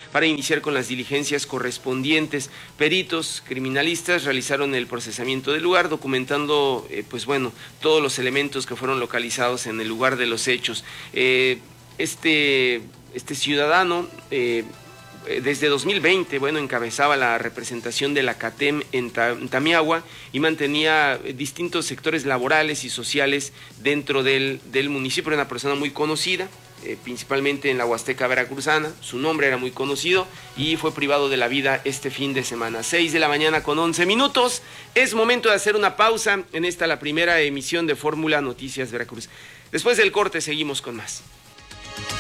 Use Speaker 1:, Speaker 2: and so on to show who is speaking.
Speaker 1: para iniciar con las diligencias correspondientes. Peritos criminalistas realizaron el procesamiento del lugar, documentando todos los elementos que fueron localizados en el lugar de los hechos. Este ciudadano desde 2020, encabezaba la representación de la CATEM en Tamiahua y mantenía distintos sectores laborales y sociales dentro del municipio. Era una persona muy conocida, principalmente en la Huasteca Veracruzana. Su nombre era muy conocido y fue privado de la vida este fin de semana. 6:11 a.m. Es momento de hacer una pausa en la primera emisión de Fórmula Noticias Veracruz. Después del corte seguimos con más.